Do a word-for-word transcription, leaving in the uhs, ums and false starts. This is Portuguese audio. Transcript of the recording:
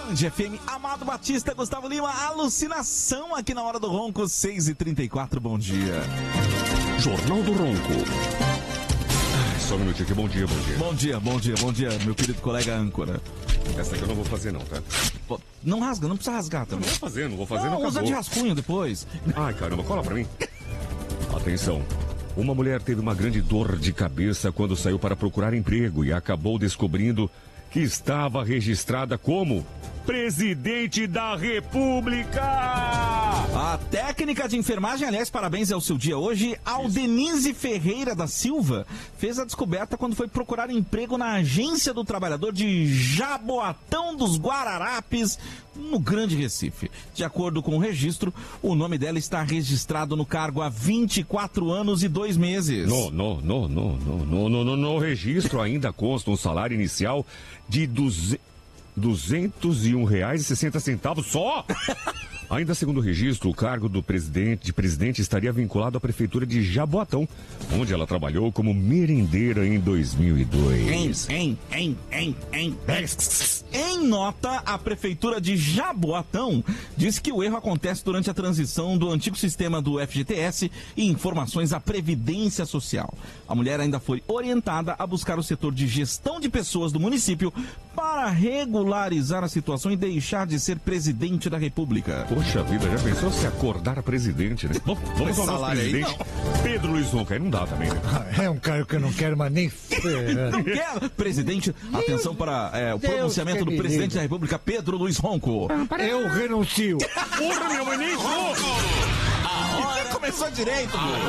Band F M, Amado Batista, Gustavo Lima, alucinação aqui na Hora do Ronco, seis e trinta e quatro, bom dia. Jornal do Ronco. Ai, só um minutinho aqui, bom dia, bom dia. Bom dia, bom dia, bom dia, meu querido colega âncora. Essa aqui eu não vou fazer não, tá? Pô, não rasga, não precisa rasgar também. Não vou fazer, não vou fazer, não, não acabou. Usa de rascunho depois. Ai, caramba, cola pra mim. Atenção. Uma mulher teve uma grande dor de cabeça quando saiu para procurar emprego e acabou descobrindo que estava registrada como presidente da República. A técnica de enfermagem, aliás, parabéns ao seu dia hoje, Aldenise Ferreira da Silva, fez a descoberta quando foi procurar emprego na Agência do Trabalhador de Jaboatão dos Guararapes, no Grande Recife. De acordo com o registro, o nome dela está registrado no cargo há vinte e quatro anos e dois meses. No, no, no, no, no, no, no, no, no registro ainda consta um salário inicial de duzentos e um reais e sessenta centavos só? Ainda segundo o registro, o cargo do presidente, de presidente estaria vinculado à prefeitura de Jaboatão, onde ela trabalhou como merendeira em dois mil e dois. Em, em, em, em, em. Em nota, a prefeitura de Jaboatão disse que o erro acontece durante a transição do antigo sistema do F G T S e informações à Previdência Social. A mulher ainda foi orientada a buscar o setor de gestão de pessoas do município para regularizar a situação e deixar de ser presidente da República. Poxa vida, já pensou se acordar presidente, né? Bom, vamos ao nosso presidente, aí, Pedro Luiz Ronco. Aí não dá também, né? É um cara que eu não quero mais nem ferrar. Não quero! Presidente, atenção para é, o Deus pronunciamento do presidente livre. da República, Pedro Luiz Ronco. Eu renuncio. Porra, meu ministro! Começou direito, meu.